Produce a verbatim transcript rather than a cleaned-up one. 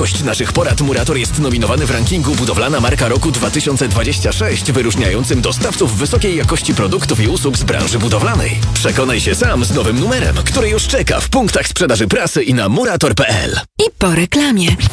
jakość naszych porad Murator jest nominowany w rankingu Budowlana Marka Roku dwa tysiące dwadzieścia sześć, wyróżniającym dostawców wysokiej jakości produktów i usług z branży budowlanej. Przekonaj się sam z nowym numerem, który już czeka w punktach sprzedaży prasy i na murator kropka p l. I po reklamie.